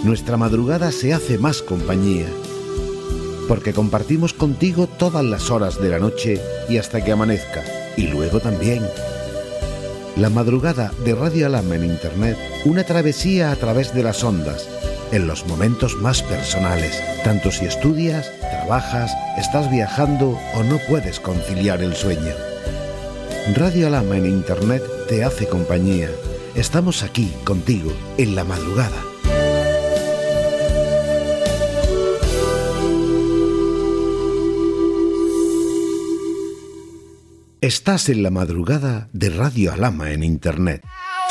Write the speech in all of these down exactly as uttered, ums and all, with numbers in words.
nuestra madrugada se hace más compañía, porque compartimos contigo todas las horas de la noche y hasta que amanezca, y luego también. La madrugada de Radio Alhama en Internet, una travesía a través de las ondas, en los momentos más personales, tanto si estudias, trabajas, estás viajando o no puedes conciliar el sueño. Radio Alhama en Internet te hace compañía. Estamos aquí contigo en la madrugada. Estás en la madrugada de Radio Alhama en Internet.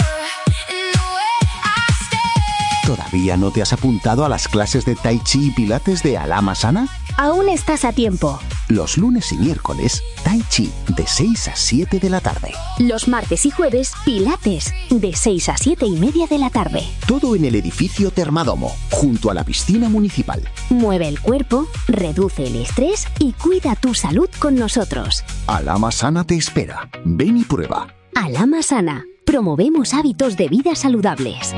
¿Todavía no te has apuntado a las clases de Tai Chi y Pilates de Alhama Sana? Aún estás a tiempo. Los lunes y miércoles, Tai Chi de seis a siete de la tarde. Los martes y jueves, Pilates de seis a siete y media de la tarde. Todo en el edificio Termadomo, junto a la piscina municipal. Mueve el cuerpo, reduce el estrés y cuida tu salud con nosotros. Alhama Sana te espera. Ven y prueba. Alhama Sana. Promovemos hábitos de vida saludables.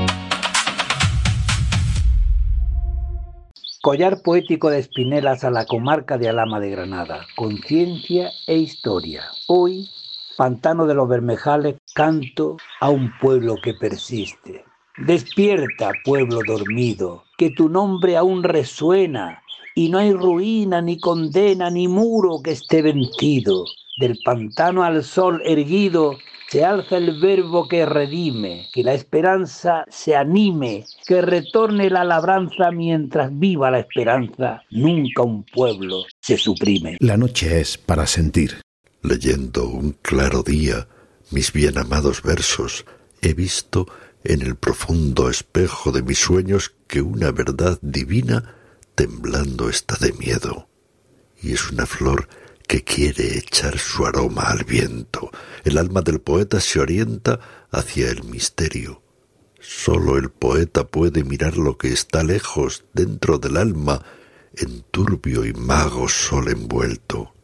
Collar poético de espinelas a la comarca de Alhama de Granada, conciencia e historia. Hoy, Pantano de los Bermejales, canto a un pueblo que persiste. Despierta, pueblo dormido, que tu nombre aún resuena, y no hay ruina, ni condena, ni muro que esté vencido. Del pantano al sol erguido, se alza el verbo que redime, que la esperanza se anime, que retorne la labranza mientras viva la esperanza. Nunca un pueblo se suprime. La noche es para sentir. Leyendo un claro día, mis bien amados versos, he visto en el profundo espejo de mis sueños que una verdad divina temblando está de miedo. Y es una flor que quiere echar su aroma al viento. El alma del poeta se orienta hacia el misterio. Solo el poeta puede mirar lo que está lejos, dentro del alma, en turbio y mago sol envuelto.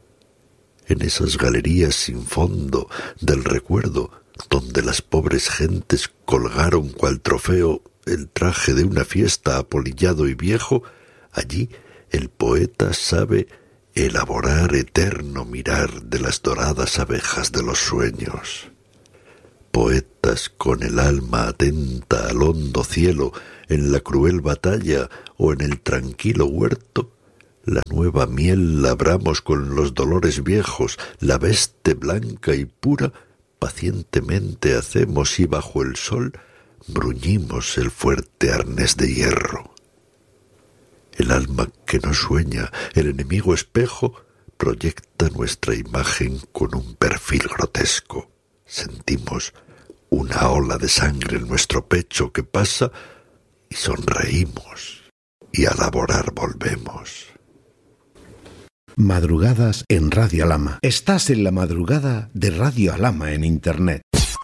En esas galerías sin fondo del recuerdo, donde las pobres gentes colgaron cual trofeo el traje de una fiesta apolillado y viejo, allí el poeta sabe elaborar eterno mirar de las doradas abejas de los sueños. Poetas con el alma atenta al hondo cielo, en la cruel batalla o en el tranquilo huerto, la nueva miel labramos con los dolores viejos, la veste blanca y pura pacientemente hacemos y bajo el sol bruñimos el fuerte arnés de hierro. El alma que no sueña, el enemigo espejo, proyecta nuestra imagen con un perfil grotesco. Sentimos una ola de sangre en nuestro pecho que pasa y sonreímos, y a laborar volvemos. Madrugadas en Radio Alhama. Estás en la madrugada de Radio Alhama en Internet.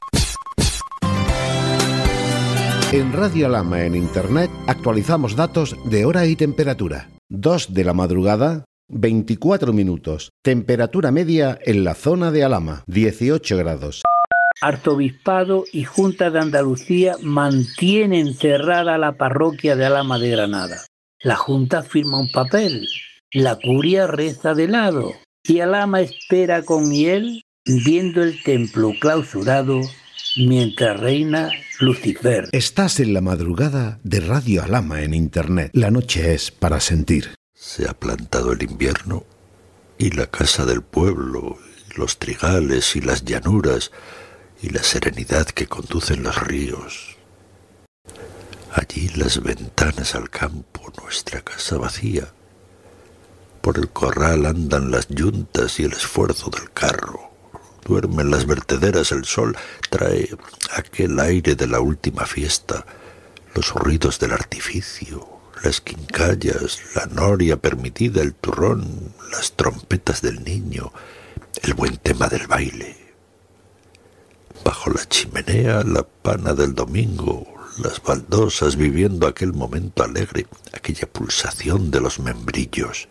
En Radio Alhama en Internet actualizamos datos de hora y temperatura. dos de la madrugada, veinticuatro minutos. Temperatura media en la zona de Alhama, dieciocho grados. Arzobispado y Junta de Andalucía mantienen cerrada la parroquia de Alhama de Granada. La Junta firma un papel, la curia reza de lado y Alhama espera con hiel viendo el templo clausurado mientras reina Lucifer. Estás en la madrugada de Radio Alhama en Internet. La noche es para sentir. Se ha plantado el invierno y la casa del pueblo, y los trigales y las llanuras y la serenidad que conducen los ríos. Allí las ventanas al campo, nuestra casa vacía. Por el corral andan las yuntas y el esfuerzo del carro. Duermen las vertederas, el sol trae aquel aire de la última fiesta, los ruidos del artificio, las quincallas, la noria permitida, el turrón, las trompetas del niño, el buen tema del baile. Bajo la chimenea, la pana del domingo, las baldosas viviendo aquel momento alegre, aquella pulsación de los membrillos.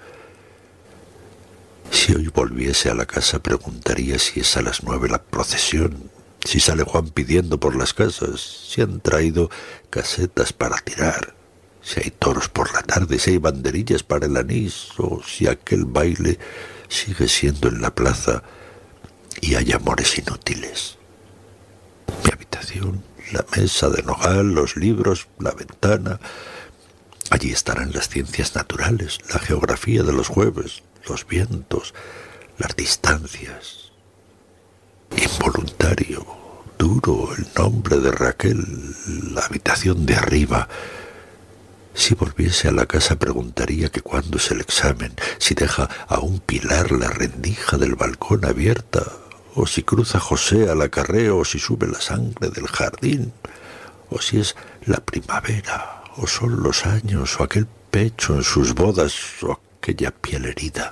Si hoy volviese a la casa preguntaría si es a las nueve la procesión, si sale Juan pidiendo por las casas, si han traído casetas para tirar, si hay toros por la tarde, si hay banderillas para el anís, o si aquel baile sigue siendo en la plaza y hay amores inútiles. Mi habitación, la mesa de nogal, los libros, la ventana. Allí estarán las ciencias naturales, la geografía de los jueves, los vientos, las distancias. Involuntario, duro, el nombre de Raquel, la habitación de arriba. Si volviese a la casa preguntaría que cuándo es el examen, si deja a un pilar la rendija del balcón abierta, o si cruza José al acarreo, o si sube la sangre del jardín, o si es la primavera, o son los años, o aquel pecho en sus bodas, o aquella piel herida.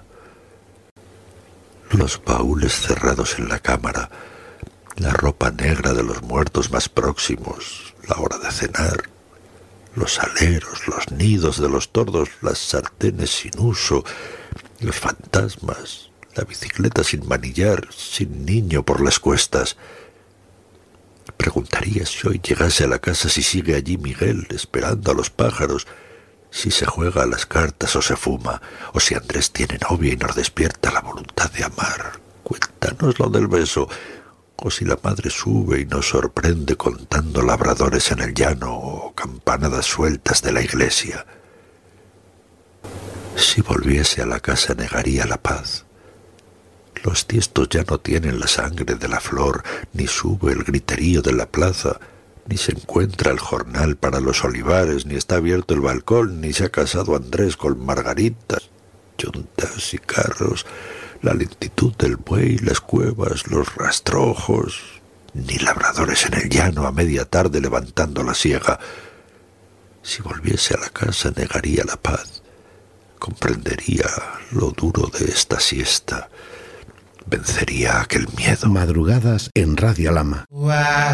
Los baúles cerrados en la cámara, la ropa negra de los muertos más próximos, la hora de cenar, los aleros, los nidos de los tordos, las sartenes sin uso, los fantasmas, la bicicleta sin manillar, sin niño por las cuestas. Preguntaría si hoy llegase a la casa si sigue allí Miguel esperando a los pájaros, si se juega a las cartas o se fuma, o si Andrés tiene novia y nos despierta la voluntad de amar. Cuéntanos lo del beso. O si la madre sube y nos sorprende contando labradores en el llano o campanadas sueltas de la iglesia. Si volviese a la casa negaría la paz. Los tiestos ya no tienen la sangre de la flor, ni sube el griterío de la plaza, ni se encuentra el jornal para los olivares, ni está abierto el balcón, ni se ha casado Andrés con Margaritas, yuntas y carros, la lentitud del buey, las cuevas, los rastrojos, ni labradores en el llano a media tarde levantando la siega. Si volviese a la casa negaría la paz, comprendería lo duro de esta siesta, vencería aquel miedo. Madrugadas en Radio Alhama.